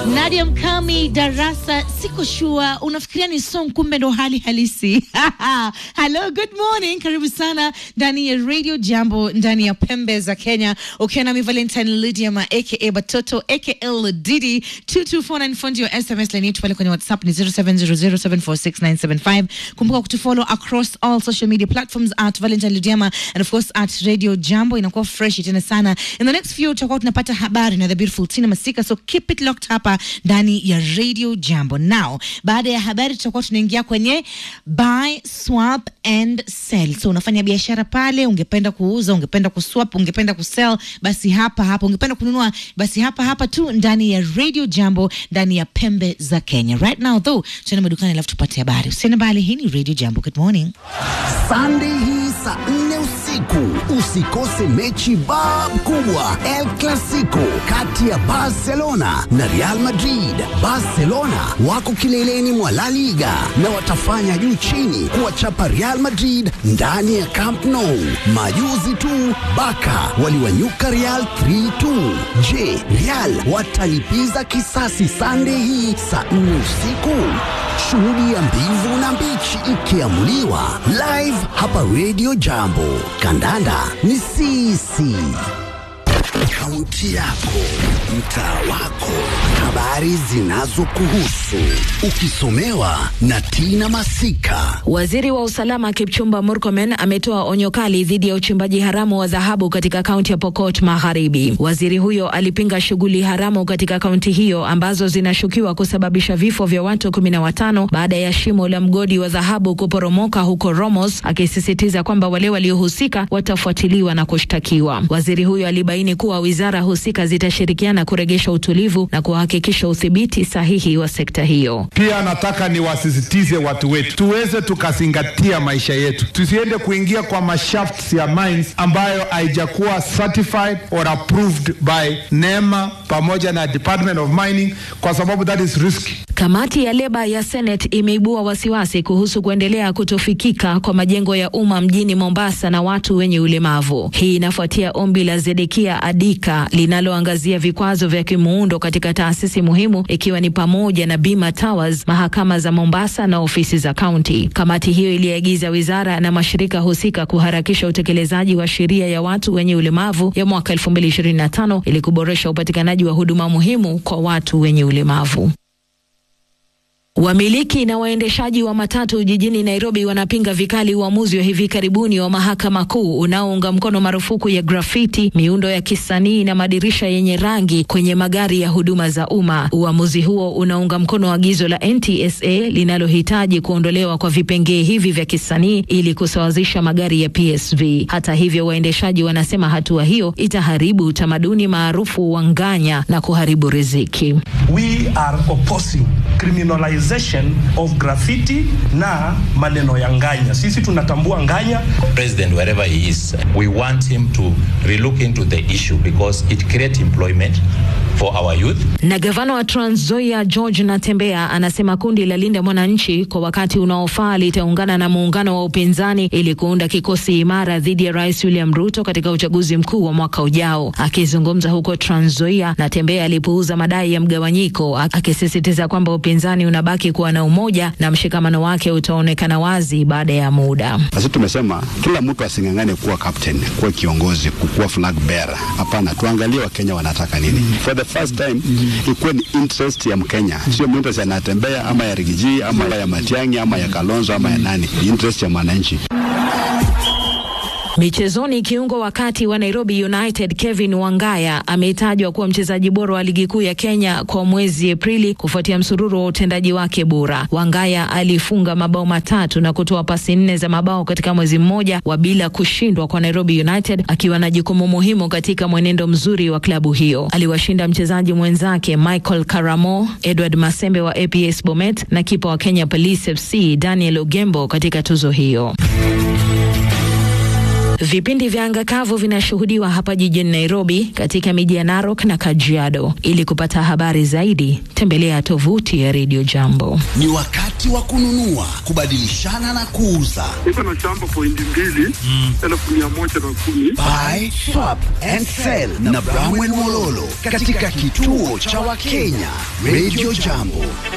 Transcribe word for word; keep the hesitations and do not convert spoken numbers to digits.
Nadia Mkami, Darasa, siko shua, unafikiria ni song kumbe ndo hali halisi. Hello, good morning, karibu sana ndani ya Radio Jambo, ndani ya Pembe za Kenya. Ukiwa na mi Valentine Lydia ma aka Batoto aka Didi. Two two four nine fundi your S M S line yetu pale kwenye WhatsApp ni zero seven zero zero seven four six nine seven five. Kumbuka kutufollow across all social media platforms at Valentine Lydia and of course at Radio Jambo. Inakuwa fresh tena sana. In the next few tutakuwa tunapata habari na the beautiful Tina Masika, so keep it locked hapa ndani ya Radio Jambo. Now, baada ya habari tutakuwa tunaingia kwenye buy, swap and sell. So unafanya biashara pale, ungependa kuuza, ungependa kuswap, ungependa kusell, basi hapa hapa, ungependa kununua, basi hapa hapa tu ndani ya Radio Jambo, ndani ya Pembe za Kenya. Right now though, tuende madukani alafu tupate habari. Usiende mbali, hii ni Radio Jambo. Good morning. Sunday hii saa nne usiku usikose mechi bab kubwa El Clasico kati ya Barcelona na Real Madrid. Barcelona wako kileleni mwa La Liga na watafanya juu chini kuwachapa Real Madrid ndani ya Camp Nou. Majuzi tu Barca waliwanyuka Real three two. Je, Real watalipiza kisasi Sunday hii saa nne usiku? Shughuli ya mbivu na mbichi ikiamuliwa live hapa Radio Jambo. Kandanda ni sisi. Kaunti yako, mtaa wako, habari zinazokuhusu, ukisomewa na Tina Masika. Waziri wa usalama Kipchumba Murkomen ametoa onyo kali dhidi ya uchimbaji haramu wa dhahabu katika kaunti ya Pokot Magharibi. Waziri huyo alipinga shughuli haramu katika kaunti hiyo ambazo zinashukiwa kusababisha vifo vya watu kumi na watano baada ya shimo la mgodi wa dhahabu kuporomoka huko Romos, akisisitiza kwamba wale waliohusika watafuatiliwa na kushtakiwa. Waziri huyo alibaini kuwa wizara husika zitashirikiana kuregesha utulivu na kuhakikisha udhibiti sahihi wa sekta hiyo. Pia nataka niwasisitize watu wetu tuweze tukazingatia maisha yetu. Tusiende kuingia kwa mashafts ya mines ambayo haijakuwa certified or approved by NEMA pamoja na Department of Mining, kwa sababu that is risky. Kamati ya leba ya Senate imeibua wasiwasi kuhusu kuendelea kutofikika kwa majengo ya umma mjini Mombasa na watu wenye ulemavu. Hii inafuatia ombi la Zedekia Adika linaloangazia vikwazo vya kimuundo katika taasisi muhimu, ikiwa ni pamoja na Bima Towers, mahakama za Mombasa na ofisi za kaunti. Kamati hiyo iliagiza wizara na mashirika husika kuharakisha utekelezaji wa sheria ya watu wenye ulemavu ya mwaka elfu mbili ishirini na tano ili kuboresha upatikanaji wa huduma muhimu kwa watu wenye ulemavu. Wamiliki na waendeshaji wa matatu jijini Nairobi wanapinga vikali uamuzi wa hivi karibuni wa mahakama kuu unaounga mkono marufuku ya graffiti, miundo ya kisanii na madirisha yenye rangi kwenye magari ya huduma za umma. Uamuzi huo unaunga mkono agizo la N T S A linalohitaji kuondolewa kwa vipengee hivi vya kisanii ili kusawazisha magari ya P S V. Hata hivyo, waendeshaji wanasema hatua hiyo itaharibu utamaduni maarufu wa nganya na kuharibu riziki. We are opposing criminalization of graffiti na maneno ya nganya. Sisi tunatambua nganya. President, wherever he is, we want him to relook into the issue because it creates employment for our youth. Na gavana wa Trans Nzoia George Natembeya anasema kundi la Linda Mwananchi kwa wakati unaofaa litaungana na muungano wa upinzani ili kuunda kikosi imara dhidi ya Rais William Ruto katika uchaguzi mkuu wa mwaka ujao. Akizungumza huko Trans Nzoia, Natembeya alipuuza madai ya mgawanyiko, akisisitiza kwamba upinzani unabaki kuwa na umoja na mshikamano wake utaonekana wazi baada ya muda. Sasa tumesema kila mtu asingangane kuwa captain, kuwa kiongozi, kuwa flag bearer. Hapana, tuangalie wa Kenya wanataka nini. For the first time, mm-hmm. ikuwe ni interest ya Mkenya. Sio interest ya Natembeya ama ya Rigiji ama ya Matiang'i ama ya Kalonzo ama ya nani. Interest ya mwananchi. Michezoni, kiungo wakati wa Nairobi United Kevin Wangaya ametajwa kuwa mchezaji bora wa ligi kuu ya Kenya kwa mwezi Aprili kufuatia msururu wa utendaji wake bora. Wangaya alifunga mabao matatu na kutoa pasi nne za mabao katika mwezi mmoja wa bila kushindwa kwa Nairobi United, akiwa na jukumu muhimu katika mwenendo mzuri wa klabu hiyo. Aliwashinda mchezaji mwenzake Michael Karamo, Edward Masembe wa A P S Bomet na kipa wa Kenya Police F C Daniel Ogembo katika tuzo hiyo. Vipindi vya anga kavu vinashuhudiwa hapa jijini Nairobi, katika miji ya Narok na Kajiado. Ili kupata habari zaidi, tembelea tovuti ya Radio Jambo. Ni wakati wa kununua, kubadilishana na kuuza. Niko na shamba point mbili, elfu mia moja na kumi. Buy, swap and sell na Bramwell Mololo katika kituo cha Wakenya Radio Jambo.